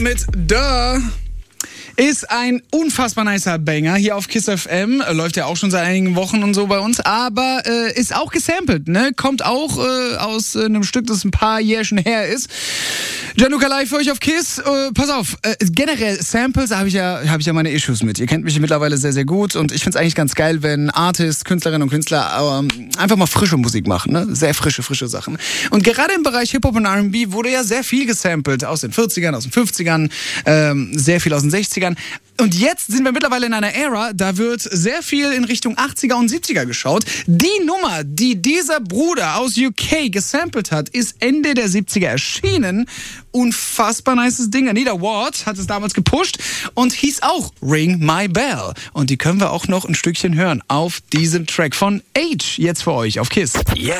Mit Duh ist ein unfassbar nicer Banger hier auf KISS FM. Läuft ja auch schon seit einigen Wochen und so bei uns, aber ist auch gesampelt, ne? Kommt auch aus einem Stück, das ein paar Jährchen her ist. Gianluca live für euch auf KISS. Pass auf, generell Samples habe ich ja meine Issues mit. Ihr kennt mich mittlerweile sehr, sehr gut und ich finde es eigentlich ganz geil, wenn Artists, Künstlerinnen und Künstler einfach mal frische Musik machen, ne? Sehr frische Sachen. Und gerade im Bereich Hip-Hop und R&B wurde ja sehr viel gesampelt aus den 40ern, aus den 50ern, sehr viel aus den 60ern. Und jetzt sind wir mittlerweile in einer Ära, da wird sehr viel in Richtung 80er und 70er geschaut. Die Nummer, die dieser Bruder aus UK gesampelt hat, ist Ende der 70er erschienen. Unfassbar nices Ding. Anita Ward hat es damals gepusht und hieß auch Ring My Bell. Und die können wir auch noch ein Stückchen hören auf diesem Track von Age. Jetzt für euch auf KISS. Jetzt